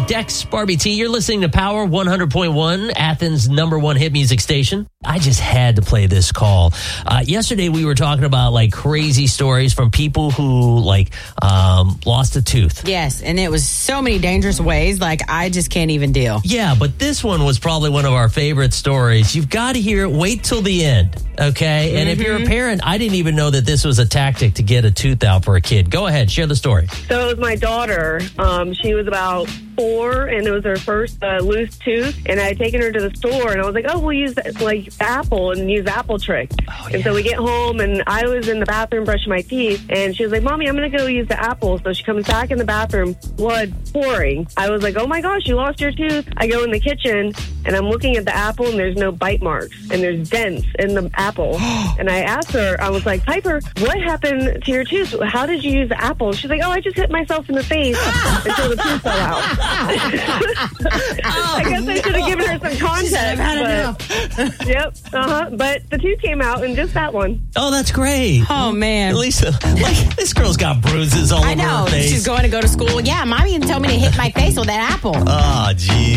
Dex, Barbie T. You're listening to Power 100.1, Athens' #1 hit music station. I just had to play this call. Yesterday, we were talking about like crazy stories from people who lost a tooth. Yes, and it was so many dangerous ways. Like, I just can't even deal. Yeah, but this one was probably one of our favorite stories. You've got to hear it. Wait till the end, okay? And if you're a parent, I didn't even know that this was a tactic to get a tooth out for a kid. Go ahead, share the story. So it was my daughter. She was about 4, and it was her first loose tooth. And I had taken her to the store, and I was like, "Oh, we'll use apple and use the apple trick." Oh, yeah. And so we get home, and I was in the bathroom brushing my teeth, and she was like, "Mommy, I'm going to go use the apple." So she comes back in the bathroom, blood pouring. I was like, "Oh my gosh, you lost your tooth." I go in the kitchen, and I'm looking at the apple, and there's no bite marks, and there's dents in the apple. And I asked her, I was like, "Piper, what happened to your tooth? How did you use the apple?" She's like, "Oh, I just hit myself in the face until the tooth fell out." I guess I should have given her some context. Yep. But the tooth came out, and just that one. Oh, that's great. Oh, man. At least, this girl's got bruises all over her face. She's going to go to school. Yeah, Mommy told me to hit my face with that apple. Oh, geez.